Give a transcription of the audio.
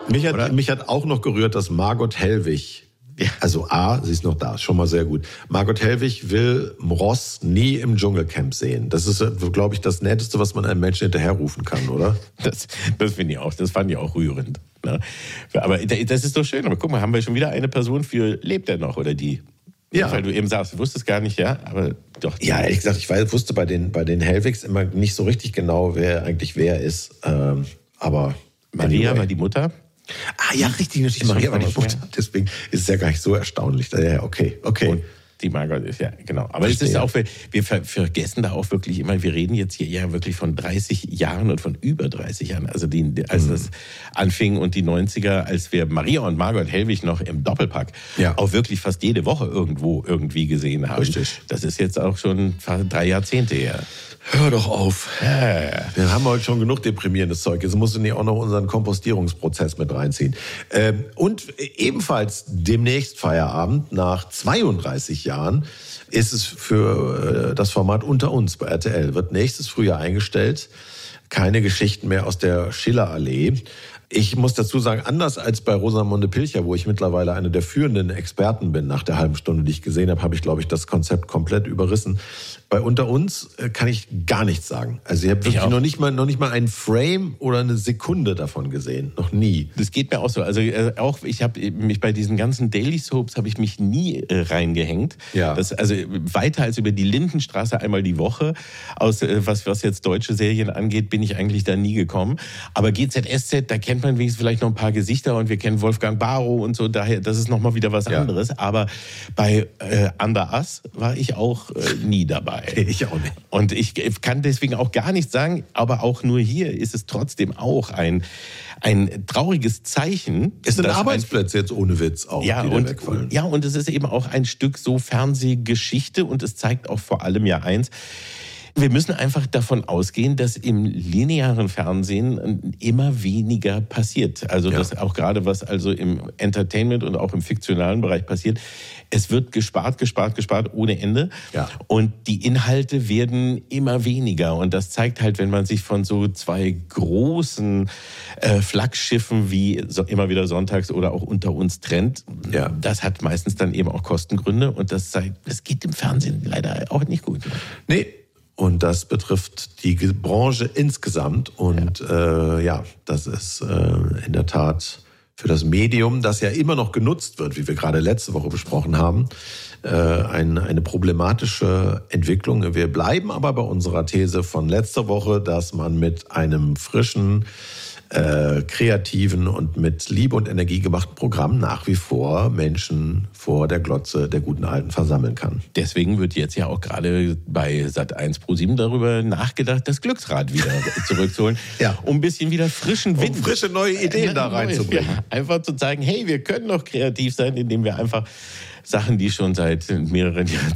Mich hat auch noch gerührt, dass Margot Hellwig, also sie ist noch da, ist schon mal sehr gut. Margot Hellwig will Ross nie im Dschungelcamp sehen. Das ist, glaube ich, das Netteste, was man einem Menschen hinterherrufen kann, oder? Das finde ich auch, das fand ich auch rührend. Ne? Aber das ist doch schön. Aber guck mal, haben wir schon wieder eine Person für, lebt er noch oder die? Ja. Weil du eben sagst, du wusstest gar nicht, ja, aber doch. Ja, ehrlich gesagt, ich wusste bei den Hellwigs immer nicht so richtig genau, wer ist. Aber Maria war die Mutter. Ja, richtig, natürlich. Maria war die Mutter. Deswegen ist es ja gar nicht so erstaunlich. Ja, okay. Und die Margot ist, ja, genau. Aber es ist auch, wir vergessen da auch wirklich immer, wir reden jetzt hier ja wirklich von 30 Jahren und von über 30 Jahren. Also als das anfing und die 90er, als wir Maria und Margot Hellwig noch im Doppelpack auch wirklich fast jede Woche irgendwie gesehen haben. Richtig. Das ist jetzt auch schon fast 3 Jahrzehnte her. Hör doch auf. Wir haben heute schon genug deprimierendes Zeug. Jetzt musst du nicht auch noch unseren Kompostierungsprozess mit reinziehen. Und ebenfalls demnächst Feierabend, nach 32 Jahren, ist es für das Format Unter uns bei RTL. Wird nächstes Frühjahr eingestellt. Keine Geschichten mehr aus der Schillerallee. Ich muss dazu sagen, anders als bei Rosamunde Pilcher, wo ich mittlerweile eine der führenden Experten bin, nach der halben Stunde, die ich gesehen habe, habe ich, glaube ich, das Konzept komplett überrissen. Bei Unter uns kann ich gar nichts sagen. Also ich habe wirklich noch nicht mal einen Frame oder eine Sekunde davon gesehen. Noch nie. Das geht mir auch so. Also ich habe mich bei diesen ganzen Daily Soaps habe ich mich nie reingehängt. Ja. Also weiter als über die Lindenstraße einmal die Woche, was jetzt deutsche Serien angeht, bin ich eigentlich da nie gekommen. Aber GZSZ, da kennt man wenigstens vielleicht noch ein paar Gesichter und wir kennen Wolfgang Barrow und so. Daher, das ist nochmal wieder was anderes. Aber bei Under Us war ich auch nie dabei. Ich auch nicht. Und ich kann deswegen auch gar nichts sagen, aber auch nur hier ist es trotzdem auch ein trauriges Zeichen. Es sind Arbeitsplätze jetzt ohne Witz auch wegfallen. Ja, und es ist eben auch ein Stück so Fernsehgeschichte und es zeigt auch vor allem ja eins, wir müssen einfach davon ausgehen, dass im linearen Fernsehen immer weniger passiert. Also das auch gerade, was also im Entertainment und auch im fiktionalen Bereich passiert. Es wird gespart ohne Ende. Ja. Und die Inhalte werden immer weniger. Und das zeigt halt, wenn man sich von so 2 großen Flaggschiffen wie immer wieder sonntags oder auch Unter uns trennt. Ja. Das hat meistens dann eben auch Kostengründe. Und das geht im Fernsehen leider auch nicht gut. Nee. Und das betrifft die Branche insgesamt. Und das ist in der Tat für das Medium, das ja immer noch genutzt wird, wie wir gerade letzte Woche besprochen haben, eine problematische Entwicklung. Wir bleiben aber bei unserer These von letzter Woche, dass man mit einem frischen, kreativen und mit Liebe und Energie gemachten Programm nach wie vor Menschen vor der Glotze der guten Alten versammeln kann. Deswegen wird jetzt ja auch gerade bei Sat.1 Pro7 darüber nachgedacht, das Glücksrad wieder zurückzuholen, um ein bisschen wieder frischen Wind, frische neue Ideen da reinzubringen. Ja, einfach zu zeigen, hey, wir können doch kreativ sein, indem wir einfach Sachen, die schon seit mehreren Jahren